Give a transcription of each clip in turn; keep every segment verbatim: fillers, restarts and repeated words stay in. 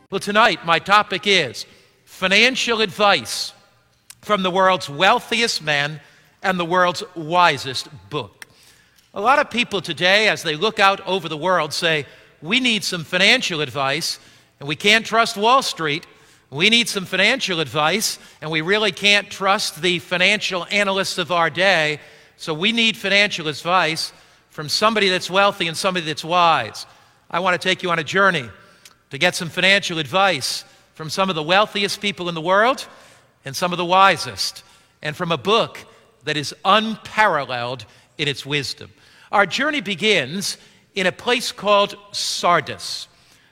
Well, tonight my topic is financial advice from the world's wealthiest man and the world's wisest book. A lot of people today, as they look out over the world, say, we need some financial advice, and we can't trust Wall Street. We need some financial advice, and we really can't trust the financial analysts of our day, so we need financial advice from somebody that's wealthy and somebody that's wise. I want to take you on a journey to get some financial advice from some of the wealthiest people in the world and some of the wisest, and from a book that is unparalleled in its wisdom. Our journey begins in a place called Sardis.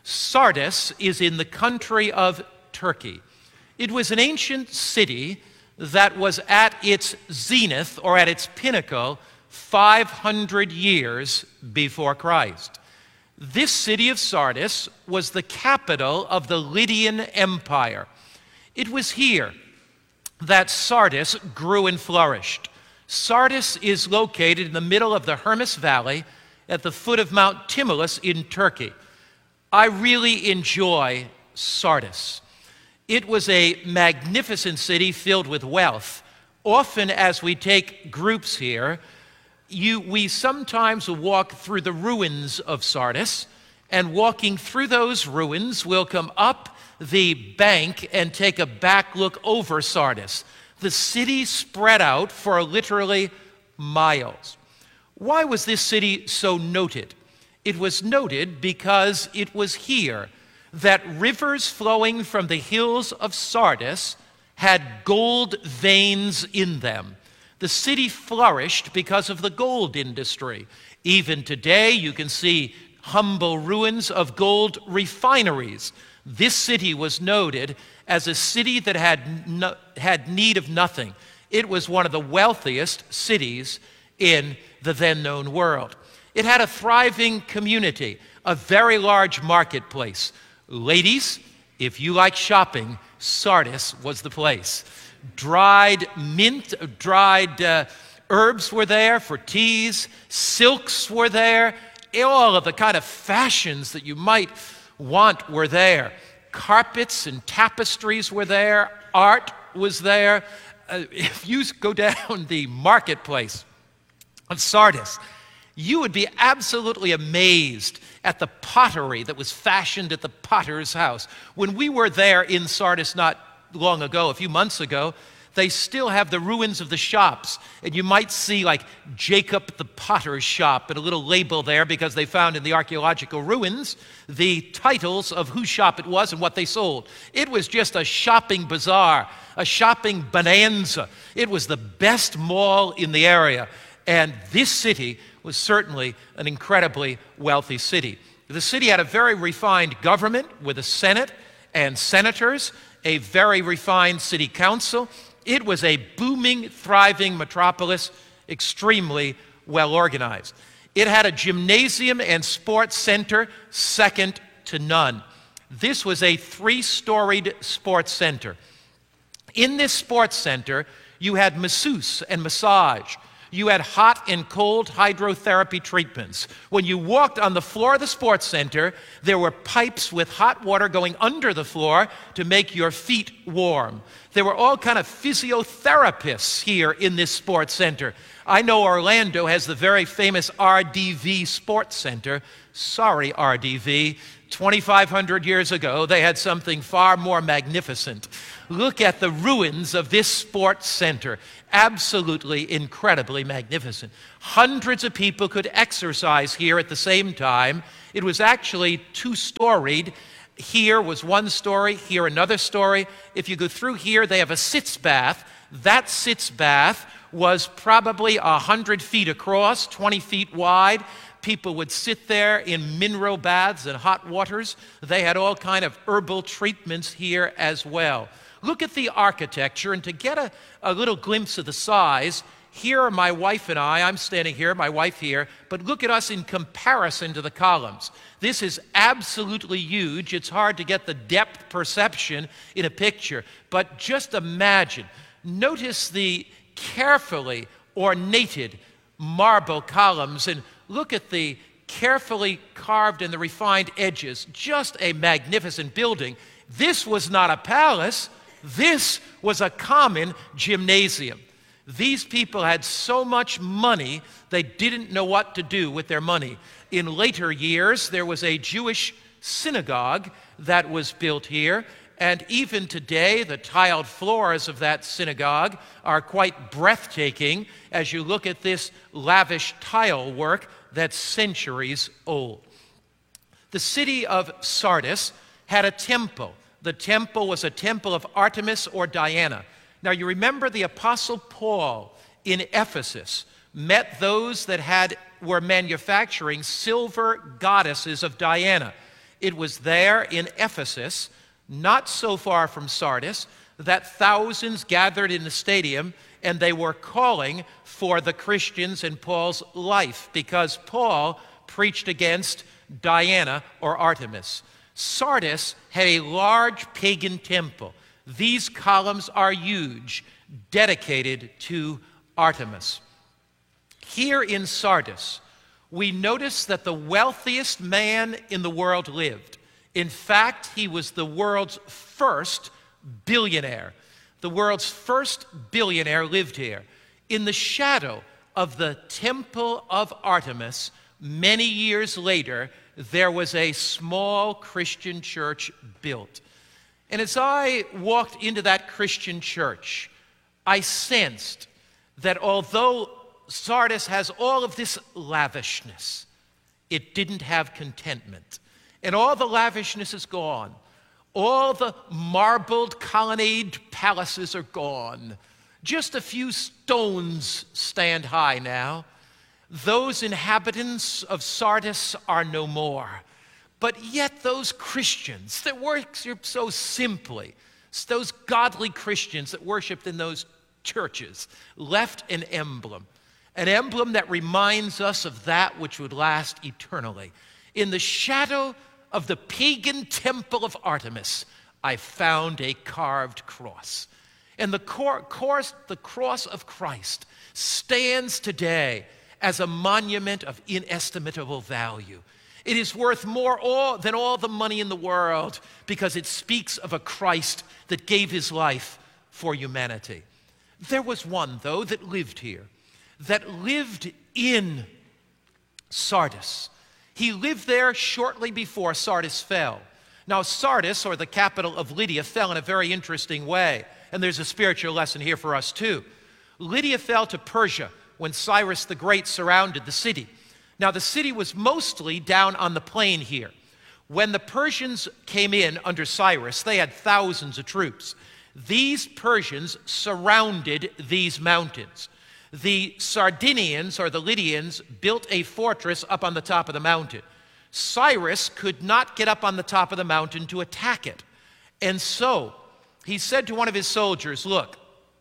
Sardis is in the country of Turkey. It was an ancient city that was at its zenith, or at its pinnacle, five hundred years before Christ. This city of Sardis was the capital of the Lydian Empire. It was here that Sardis grew and flourished. Sardis is located in the middle of the Hermus Valley at the foot of Mount Tmolus in Turkey. I really enjoy Sardis. It was a magnificent city filled with wealth. Often as we take groups here, You, we sometimes will walk through the ruins of Sardis, and walking through those ruins, we'll come up the bank and take a back look over Sardis. The city spread out for literally miles. Why was this city so noted? It was noted because it was here that rivers flowing from the hills of Sardis had gold veins in them. The city flourished because of the gold industry. Even today, you can see humble ruins of gold refineries. This city was noted as a city that had, no, had need of nothing. It was one of the wealthiest cities in the then-known world. It had a thriving community, a very large marketplace. Ladies, if you like shopping, Sardis was the place. Dried mint, dried uh, herbs were there for teas, silks were there, all of the kind of fashions that you might want were there. Carpets and tapestries were there, art was there. Uh, if you go down the marketplace of Sardis, you would be absolutely amazed at the pottery that was fashioned at the potter's house. When we were there in Sardis not long ago, a few months ago, they still have the ruins of the shops, and you might see like Jacob the Potter's shop and a little label there because they found in the archaeological ruins the titles of whose shop it was and what they sold. It was just a shopping bazaar, a shopping bonanza. It was the best mall in the area, and this city was certainly an incredibly wealthy city. The city had a very refined government with a senate and senators, a very refined city council. It was a booming, thriving metropolis, extremely well organized. It had a gymnasium and sports center second to none. This was a three-storied sports center. In this sports center, you had masseuse and massage. You had hot and cold hydrotherapy treatments. When you walked on the floor of the sports center, there were pipes with hot water going under the floor to make your feet warm. There were all kind of physiotherapists here in this sports center. I know Orlando has the very famous R D V Sports Center. Sorry, R D V. twenty-five hundred years ago, they had something far more magnificent. Look at the ruins of this sports center. Absolutely, incredibly magnificent. Hundreds of people could exercise here at the same time. It was actually two-storied. Here was one story, here another story. If you go through here, they have a sitz bath. That sitz bath was probably one hundred feet across, twenty feet wide. People would sit there in mineral baths and hot waters. They had all kind of herbal treatments here as well. Look at the architecture, and to get a, a little glimpse of the size, here are my wife and I. I'm standing here, my wife here, but look at us in comparison to the columns. This is absolutely huge. It's hard to get the depth perception in a picture, but just imagine. Notice the carefully ornated marble columns, and look at the carefully carved in the refined edges, just a magnificent building. This was not a palace. This was a common gymnasium. These people had so much money, they didn't know what to do with their money. In later years, there was a Jewish synagogue that was built here, and even today, the tiled floors of that synagogue are quite breathtaking as you look at this lavish tile work that's centuries old. The city of Sardis had a temple. The temple was a temple of Artemis or Diana. Now, you remember the Apostle Paul in Ephesus met those that had were manufacturing silver goddesses of Diana. It was there in Ephesus, not so far from Sardis, that thousands gathered in the stadium, and they were calling for the Christians in Paul's life because Paul preached against Diana or Artemis. Sardis had a large pagan temple. These columns are huge, dedicated to Artemis. Here in Sardis, we notice that the wealthiest man in the world lived. In fact, he was the world's first billionaire. The world's first billionaire lived here. In the shadow of the Temple of Artemis, many years later, there was a small Christian church built. And as I walked into that Christian church, I sensed that although Sardis has all of this lavishness, it didn't have contentment. And all the lavishness is gone. All the marbled colonnade palaces are gone. Just a few stones stand high now. Those inhabitants of Sardis are no more. But yet those Christians that worship so simply, those godly Christians that worshiped in those churches, left an emblem. An emblem that reminds us of that which would last eternally. In the shadow of the pagan temple of Artemis, I found a carved cross. And the, cor- course, the cross of Christ stands today as a monument of inestimable value. It is worth more all, than all the money in the world because it speaks of a Christ that gave his life for humanity. There was one, though, that lived here, that lived in Sardis. He lived there shortly before Sardis fell. Now, Sardis, or the capital of Lydia, fell in a very interesting way, and there's a spiritual lesson here for us too. Lydia fell to Persia when Cyrus the Great surrounded the city. Now, the city was mostly down on the plain here. When the Persians came in under Cyrus, they had thousands of troops. These Persians surrounded these mountains. The Sardinians, or the Lydians, built a fortress up on the top of the mountain. Cyrus could not get up on the top of the mountain to attack it. And so he said to one of his soldiers, look,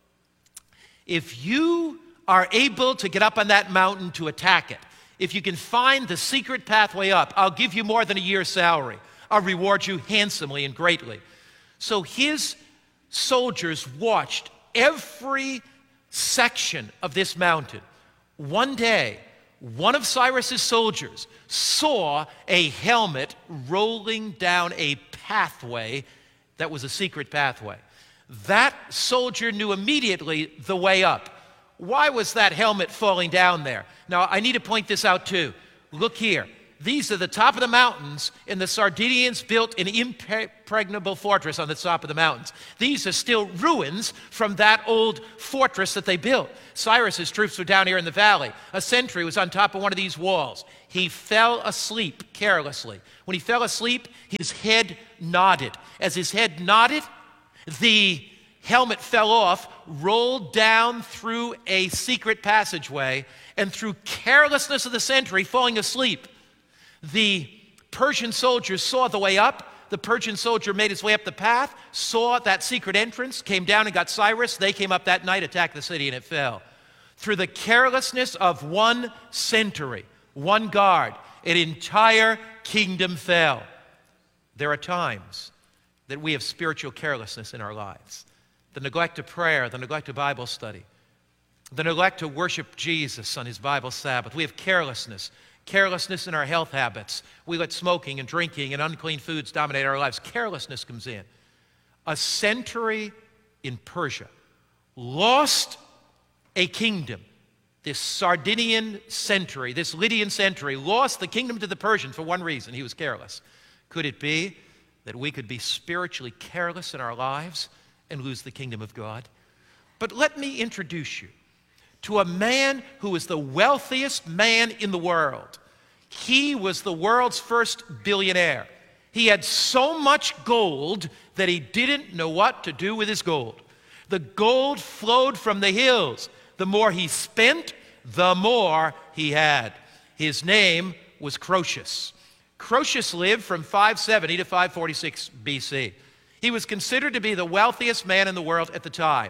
if you are able to get up on that mountain to attack it, if you can find the secret pathway up, I'll give you more than a year's salary. I'll reward you handsomely and greatly. So his soldiers watched every section of this mountain. One day, one of Cyrus's soldiers saw a helmet rolling down a pathway that was a secret pathway. That soldier knew immediately the way up. Why was that helmet falling down there? Now, I need to point this out too. Look here. These are the top of the mountains, and the Sardinians built an impregnable fortress on the top of the mountains. These are still ruins from that old fortress that they built. Cyrus's troops were down here in the valley. A sentry was on top of one of these walls. He fell asleep carelessly. When he fell asleep, his head nodded. As his head nodded, the helmet fell off, rolled down through a secret passageway, and through carelessness of the sentry falling asleep, the Persian soldiers saw the way up. The Persian soldier made his way up the path, saw that secret entrance, came down and got Cyrus. They came up that night, attacked the city, and it fell. Through the carelessness of one sentry, one guard, an entire kingdom fell. There are times that we have spiritual carelessness in our lives. The neglect of prayer, the neglect of Bible study, the neglect to worship Jesus on his Bible Sabbath. We have carelessness. Carelessness in our health habits. We let smoking and drinking and unclean foods dominate our lives. Carelessness comes in. A century in Persia lost a kingdom. This Sardinian century, this Lydian century, lost the kingdom to the Persians for one reason: he was careless. Could it be that we could be spiritually careless in our lives and lose the kingdom of God? But let me introduce you to a man who was the wealthiest man in the world. He was the world's first billionaire. He had so much gold that he didn't know what to do with his gold. The gold flowed from the hills. The more he spent, the more he had. His name was Croesus. Croesus lived from five seventy to five forty-six B C. He was considered to be the wealthiest man in the world at the time.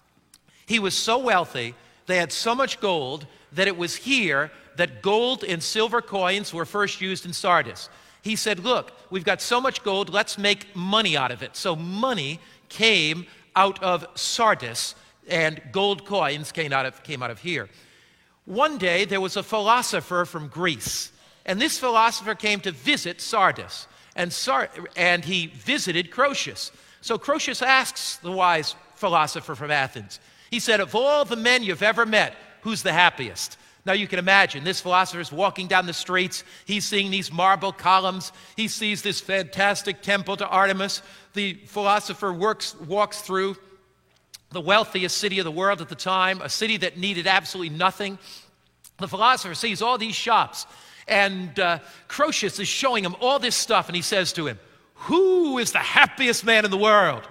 He was so wealthy, they had so much gold, that it was here that gold and silver coins were first used in Sardis. He said, look, we've got so much gold, let's make money out of it. So money came out of Sardis, and gold coins came out of, came out of here. One day, there was a philosopher from Greece, and this philosopher came to visit Sardis, and, Sar- and he visited Croesus. So Croesus asks the wise philosopher from Athens, he said, of all the men you've ever met, who's the happiest? Now you can imagine, this philosopher is walking down the streets, he's seeing these marble columns, he sees this fantastic temple to Artemis. The philosopher works, walks through the wealthiest city of the world at the time, a city that needed absolutely nothing. The philosopher sees all these shops, and uh, Croesus is showing him all this stuff, and he says to him, who is the happiest man in the world?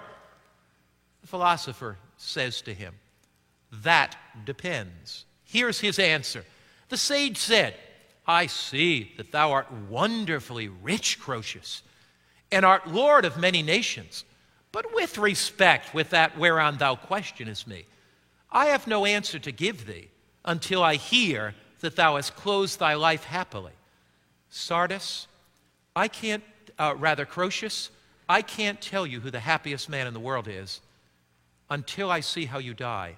The philosopher says to him, that depends. Here's his answer. The sage said, I see that thou art wonderfully rich, Croesus, and art lord of many nations. But with respect, with that whereon thou questionest me, I have no answer to give thee until I hear that thou hast closed thy life happily. Sardis, I can't, uh, rather Croesus, I can't tell you who the happiest man in the world is until I see how you die.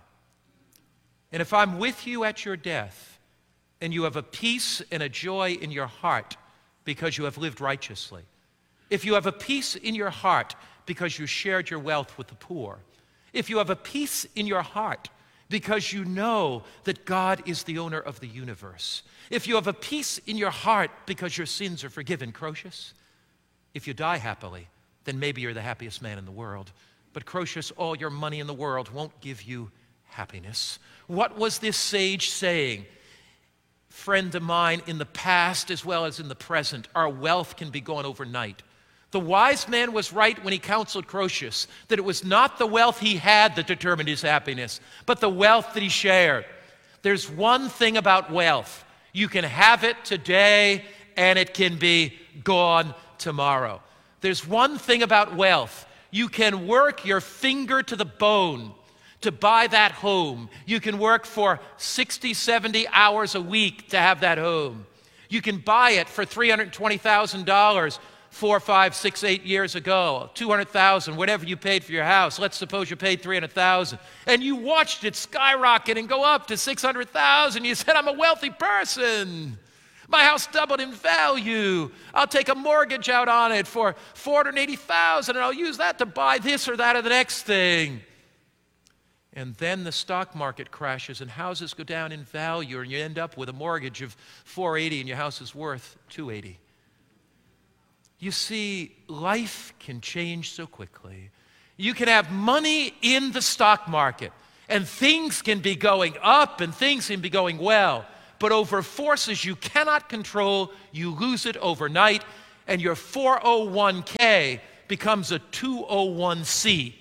And if I'm with you at your death, and you have a peace and a joy in your heart because you have lived righteously, if you have a peace in your heart because you shared your wealth with the poor, if you have a peace in your heart because you know that God is the owner of the universe, if you have a peace in your heart because your sins are forgiven, Croesus, if you die happily, then maybe you're the happiest man in the world. But Croesus, all your money in the world won't give you happiness. What was this sage saying? Friend of mine, in the past as well as in the present, our wealth can be gone overnight. The wise man was right when he counseled Croesus that it was not the wealth he had that determined his happiness, but the wealth that he shared. There's one thing about wealth. You can have it today and it can be gone tomorrow. There's one thing about wealth. You can work your finger to the bone to buy that home. You can work for sixty, seventy hours a week to have that home. You can buy it for three hundred twenty thousand dollars four, five, six, eight years ago, two hundred thousand dollars, whatever you paid for your house. Let's suppose you paid three hundred thousand dollars. And you watched it skyrocket and go up to six hundred thousand dollars. You said, I'm a wealthy person. My house doubled in value. I'll take a mortgage out on it for four hundred eighty thousand dollars, and I'll use that to buy this or that or the next thing. And then the stock market crashes and houses go down in value, and you end up with a mortgage of four hundred eighty thousand dollars and your house is worth two hundred eighty thousand dollars. You see, life can change so quickly. You can have money in the stock market, and things can be going up and things can be going well. But over forces you cannot control, you lose it overnight, and your four oh one k becomes a two oh one c.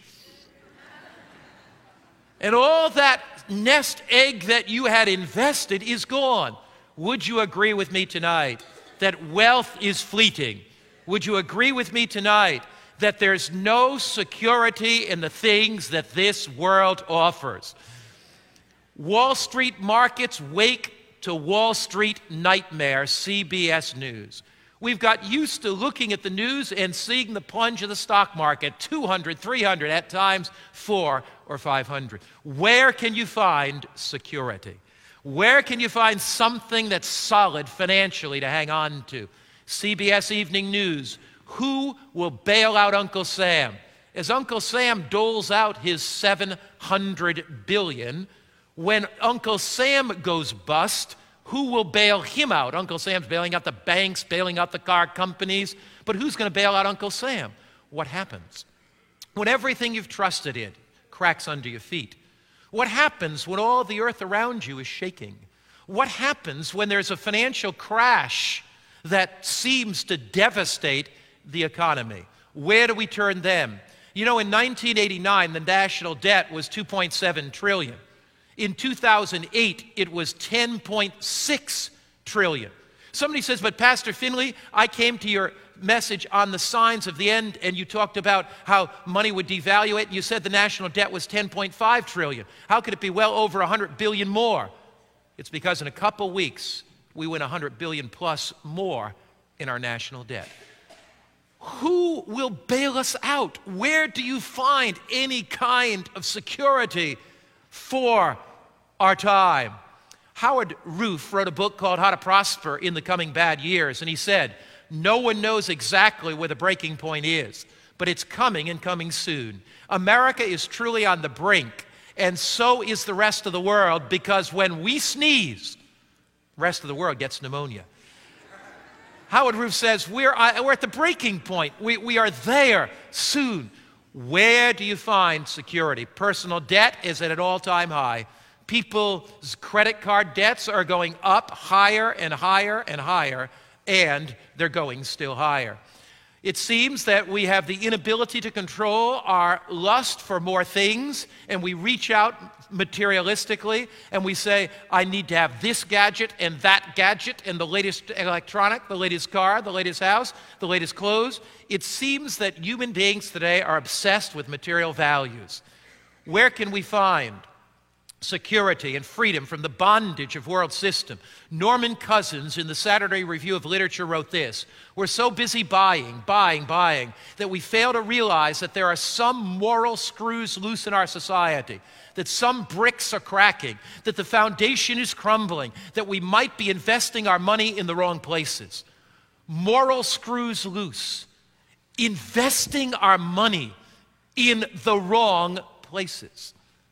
And all that nest egg that you had invested is gone. Would you agree with me tonight that wealth is fleeting? Would you agree with me tonight that there's no security in the things that this world offers? Wall Street markets wake to Wall Street nightmare, C B S News. We've got used to looking at the news and seeing the plunge of the stock market, two hundred, three hundred, at times four or five hundred. Where can you find security? Where can you find something that's solid financially to hang on to? C B S Evening News, who will bail out Uncle Sam? As Uncle Sam doles out his seven hundred billion dollars, when Uncle Sam goes bust, who will bail him out? Uncle Sam's bailing out the banks, bailing out the car companies, but who's going to bail out Uncle Sam? What happens when everything you've trusted in cracks under your feet? What happens when all the earth around you is shaking? What happens when there's a financial crash that seems to devastate the economy? Where do we turn then? You know, in nineteen eighty-nine, the national debt was two point seven trillion dollars. In two thousand eight, it was ten point six trillion dollars. Somebody says, but Pastor Finley, I came to your message on the signs of the end, and you talked about how money would devalue it, and you said the national debt was ten point five trillion dollars. How could it be well over one hundred billion dollars more? It's because in a couple weeks, we win one hundred billion dollars plus more in our national debt. Who will bail us out? Where do you find any kind of security for our time? Howard Roof wrote a book called How to Prosper in the Coming Bad Years, and he said, no one knows exactly where the breaking point is, but it's coming and coming soon. America is truly on the brink, and so is the rest of the world, because when we sneeze, the rest of the world gets pneumonia. Howard Roof says, we're, uh, we're at the breaking point. We, we are there soon. Where do you find security? Personal debt is at an all-time high. People's credit card debts are going up higher and higher and higher, and they're going still higher. It seems that we have the inability to control our lust for more things, and we reach out materialistically, and we say, I need to have this gadget and that gadget and the latest electronic, the latest car, the latest house, the latest clothes. It seems that human beings today are obsessed with material values. Where can we find security and freedom from the bondage of world system? Norman Cousins in the Saturday Review of Literature wrote this: we're so busy buying, buying, buying, that we fail to realize that there are some moral screws loose in our society, that some bricks are cracking, that the foundation is crumbling, that we might be investing our money in the wrong places. Moral screws loose, investing our money in the wrong places.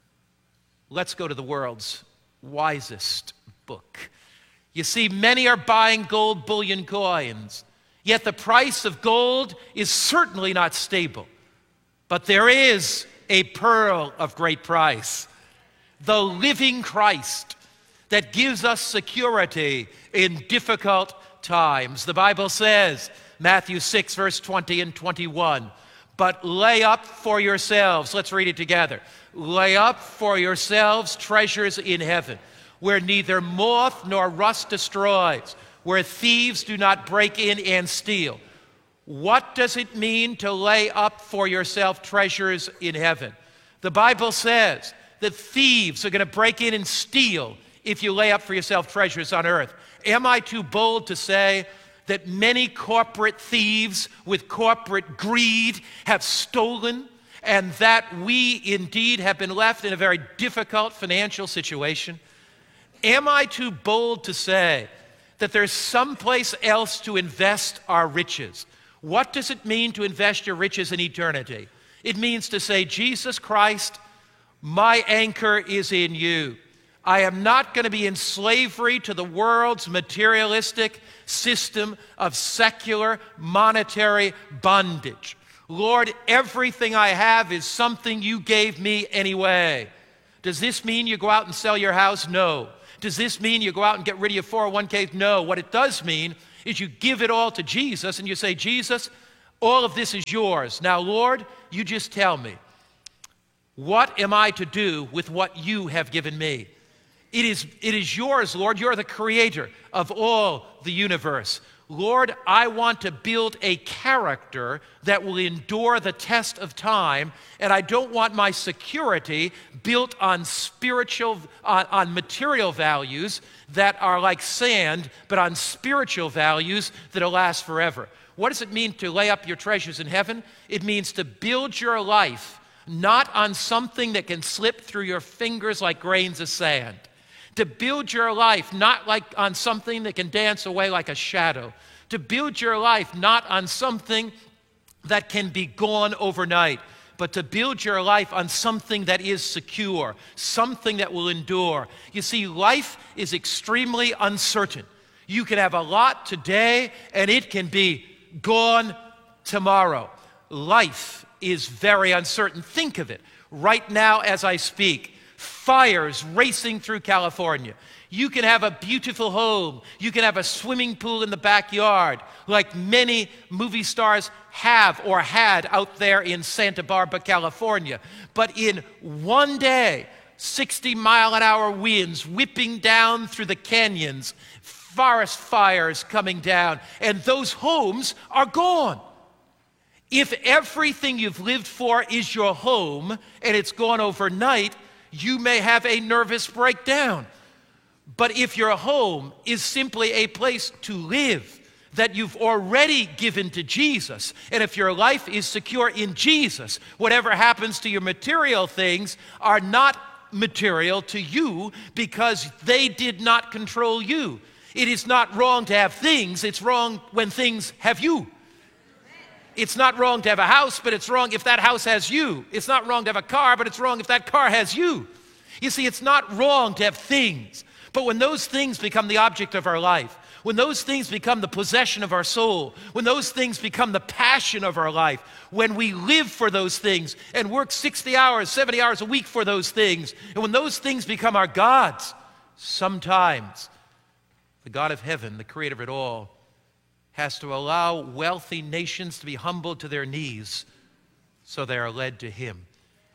Let's go to the world's wisest book. You see, many are buying gold bullion coins, yet the price of gold is certainly not stable. But there is a pearl of great price, the living Christ that gives us security in difficult times. The Bible says, Matthew six, verse twenty and twenty-one, but lay up for yourselves, let's read it together, lay up for yourselves treasures in heaven, where neither moth nor rust destroys, where thieves do not break in and steal. What does it mean to lay up for yourself treasures in heaven? The Bible says that thieves are going to break in and steal if you lay up for yourself treasures on earth. Am I too bold to say that many corporate thieves with corporate greed have stolen, and that we indeed have been left in a very difficult financial situation? Am I too bold to say that there's someplace else to invest our riches? What does it mean to invest your riches in eternity? It means to say, Jesus Christ, my anchor is in you. I am not going to be in slavery to the world's materialistic system of secular monetary bondage. Lord, everything I have is something you gave me anyway. Does this mean you go out and sell your house? No. Does this mean you go out and get rid of your four oh one k? No. What it does mean is you give it all to Jesus and you say, Jesus, all of this is yours. Now, Lord, you just tell me, what am I to do with what you have given me? It is, it is yours, Lord. You're the creator of all the universe. Lord, I want to build a character that will endure the test of time, and I don't want my security built on spiritual, on, on material values that are like sand, but on spiritual values that'll last forever. What does it mean to lay up your treasures in heaven? It means to build your life not on something that can slip through your fingers like grains of sand. To build your life not like on something that can dance away like a shadow. To build your life not on something that can be gone overnight, but to build your life on something that is secure, something that will endure. You see, life is extremely uncertain. You can have a lot today, and it can be gone tomorrow. Life is very uncertain. Think of it. Right now, as I speak, fires racing through California. You can have a beautiful home. You can have a swimming pool in the backyard, like many movie stars have or had out there in Santa Barbara, California. But in one day, sixty mile an hour winds whipping down through the canyons, forest fires coming down, and those homes are gone. If everything you've lived for is your home and it's gone overnight, you may have a nervous breakdown. But if your home is simply a place to live that you've already given to Jesus, and if your life is secure in Jesus, whatever happens to your material things are not material to you because they did not control you. It is not wrong to have things, it's wrong when things have you. It's not wrong to have a house, but it's wrong if that house has you. It's not wrong to have a car, but it's wrong if that car has you. You see, it's not wrong to have things, but when those things become the object of our life, when those things become the possession of our soul, when those things become the passion of our life, when we live for those things and work sixty hours, seventy hours a week for those things, and when those things become our gods, sometimes the God of heaven, the creator of it all, has to allow wealthy nations to be humbled to their knees so they are led to him.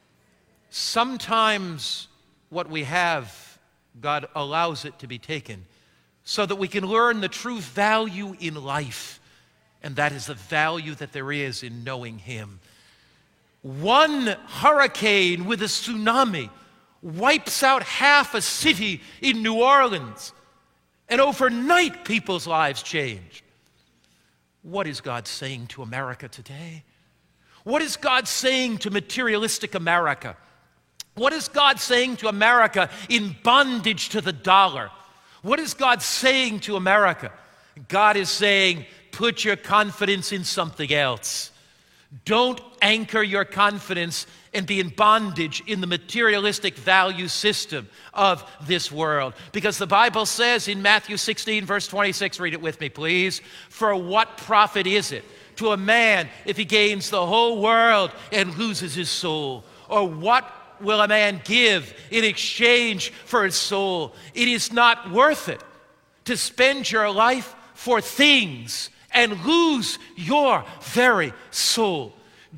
Sometimes what we have, God allows it to be taken so that we can learn the true value in life, and that is the value that there is in knowing him. One hurricane with a tsunami wipes out half a city in New Orleans, and overnight people's lives change. What is God saying to America today? What is God saying to materialistic America? What is God saying to America in bondage to the dollar? What is God saying to America? God is saying, put your confidence in something else. Don't anchor your confidence and be in bondage in the materialistic value system of this world. Because the Bible says in Matthew sixteen, verse twenty-six, read it with me, please. For what profit is it to a man if he gains the whole world and loses his soul? Or what will a man give in exchange for his soul? It is not worth it to spend your life for things and lose your very soul.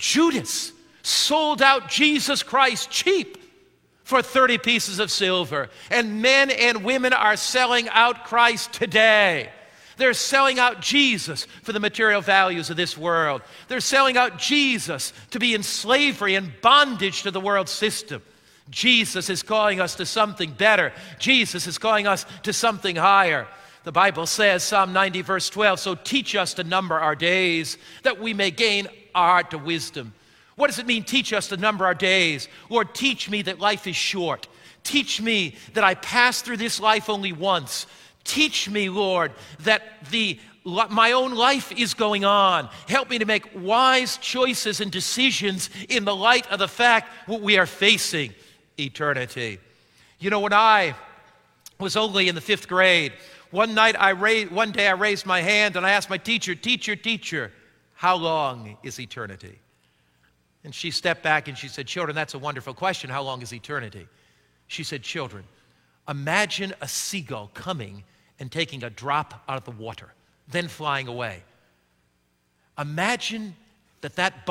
Judas sold out Jesus Christ cheap for thirty pieces of silver. And men and women are selling out Christ today. They're selling out Jesus for the material values of this world. They're selling out Jesus to be in slavery and bondage to the world system. Jesus is calling us to something better. Jesus is calling us to something higher. The Bible says, Psalm ninety, verse twelve, so teach us to number our days, that we may gain our heart to wisdom. What does it mean, teach us to number our days? Lord, teach me that life is short. Teach me that I pass through this life only once. Teach me, Lord, that the my own life is going on. Help me to make wise choices and decisions in the light of the fact what we are facing, eternity. You know, when I was only in the fifth grade, one night I raised, one day I raised my hand and I asked my teacher, teacher, teacher, how long is eternity? And she stepped back and she said, children, that's a wonderful question. How long is eternity? She said, children, imagine a seagull coming and taking a drop out of the water, then flying away. Imagine that that